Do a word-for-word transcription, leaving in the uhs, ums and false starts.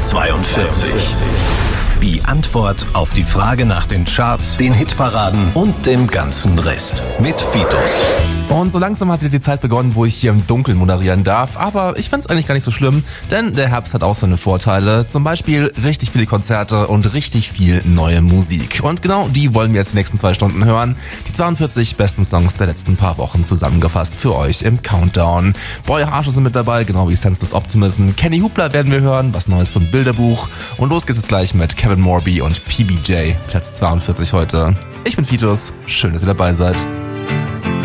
zweiundvierzig. Die Antwort auf die Frage nach den Charts, den Hitparaden und dem ganzen Rest. Mit Fitus. Und so langsam hat wieder die Zeit begonnen, wo ich hier im Dunkeln moderieren darf. Aber ich find's eigentlich gar nicht so schlimm, denn der Herbst hat auch seine Vorteile. Zum Beispiel richtig viele Konzerte und richtig viel neue Musik. Und genau die wollen wir jetzt die nächsten zwei Stunden hören. Die zweiundvierzig besten Songs der letzten paar Wochen zusammengefasst für euch im Countdown. Boy Harsche sind mit dabei, genau wie Sense of Optimism. Kenny Hoopla werden wir hören, was Neues von Bilderbuch. Und los geht's jetzt gleich mit Kevin Morby und P B J, Platz zweiundvierzig heute. Ich bin Fitus, schön, dass ihr dabei seid.